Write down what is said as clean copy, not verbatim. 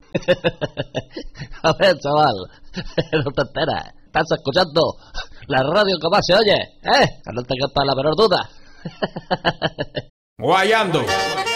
A ver, chaval, no te enteras. Estás escuchando la radio que más se oye, ¿eh? Que no te quepa la menor duda. Guayando.